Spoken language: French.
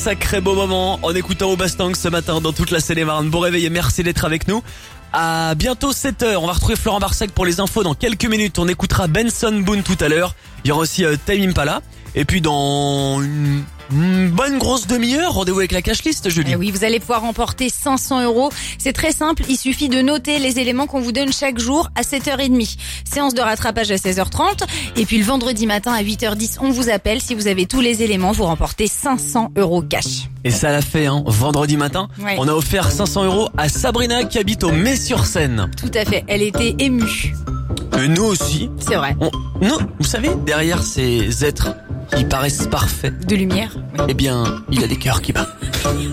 sacré beau moment en écoutant Oubastang ce matin dans toute la Seine-et-Marne. Bon réveil et merci d'être avec nous. À bientôt 7h, on va retrouver Florent Barsac pour les infos dans quelques minutes. On écoutera Benson Boone tout à l'heure. Il y aura aussi Time Impala. Et puis dans une bonne grosse demi-heure, rendez-vous avec la cashlist jeudi. Et oui, vous allez pouvoir remporter 500 €. C'est très simple, il suffit de noter les éléments qu'on vous donne chaque jour à 7h30. Séance de rattrapage à 16h30. Et puis le vendredi matin à 8h10, on vous appelle. Si vous avez tous les éléments, vous remportez 500 € cash. Et ça l'a fait, vendredi matin. Ouais. On a offert 500 € à Sabrina qui habite au Mets-sur-Seine. Tout à fait, elle était émue. Et nous aussi. C'est vrai. Nous, vous savez, derrière ces êtres qui paraissent parfaits, De lumière. eh bien, il y a des cœurs qui battent.